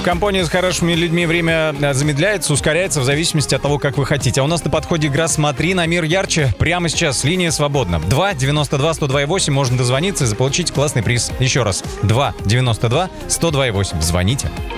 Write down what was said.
компании с хорошими людьми время замедляется, ускоряется в зависимости от того, как вы хотите. А у нас на подходе игра «Смотри на мир ярче». Прямо сейчас линия свободна. 2-92-102-8 можно дозвониться и заполучить классный приз. Еще раз. 2-92-102-8. Звоните.